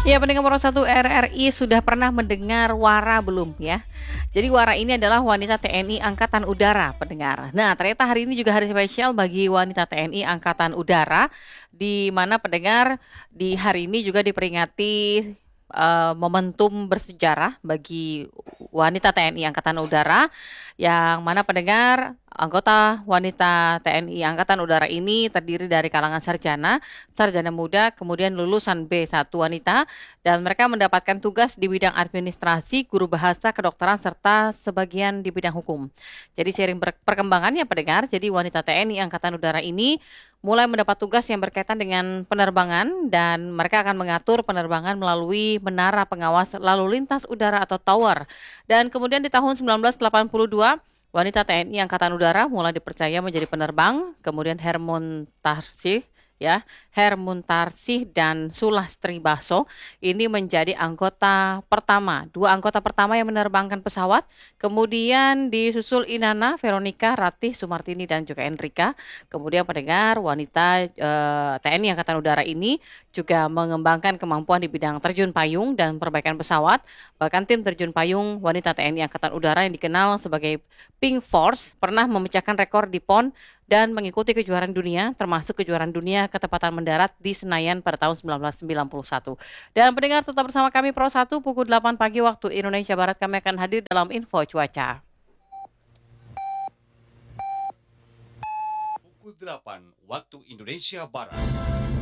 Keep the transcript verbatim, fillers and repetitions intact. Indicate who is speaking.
Speaker 1: Ya, pendengar Pro satu R R I sudah pernah mendengar Wara belum ya? Jadi Wara ini adalah wanita T N I Angkatan Udara, pendengar. Nah, ternyata hari ini juga hari spesial bagi wanita T N I Angkatan Udara, di mana pendengar di hari ini juga diperingati eh, momentum bersejarah bagi wanita T N I Angkatan Udara, yang mana pendengar anggota wanita T N I Angkatan Udara ini terdiri dari kalangan sarjana, sarjana muda, kemudian lulusan B satu wanita, dan mereka mendapatkan tugas di bidang administrasi, guru bahasa, kedokteran, serta sebagian di bidang hukum. Jadi seiring ber- perkembangannya pendengar, jadi wanita T N I Angkatan Udara ini mulai mendapat tugas yang berkaitan dengan penerbangan, dan mereka akan mengatur penerbangan melalui menara pengawas lalu lintas udara atau tower. Dan kemudian di tahun sembilan belas delapan puluh dua, wanita T N I Angkatan Udara mulai dipercaya menjadi penerbang, kemudian Hermun Tarsih ya, Hermun Tarsih dan Sulastri Baso ini menjadi anggota pertama, dua anggota pertama yang menerbangkan pesawat. Kemudian disusul Inana, Veronica, Ratih, Sumartini dan juga Enrika. Kemudian pendengar wanita eh, T N I Angkatan Udara ini juga mengembangkan kemampuan di bidang terjun payung dan perbaikan pesawat. Bahkan tim terjun payung wanita T N I Angkatan Udara yang dikenal sebagai Pink Force pernah memecahkan rekor di P O N dan mengikuti kejuaraan dunia, termasuk kejuaraan dunia ketepatan mendarat di Senayan pada tahun sembilan belas sembilan puluh satu. Dan pendengar tetap bersama kami Pro satu pukul delapan pagi waktu Indonesia Barat, kami akan hadir dalam info cuaca.
Speaker 2: Pukul delapan waktu Indonesia Barat.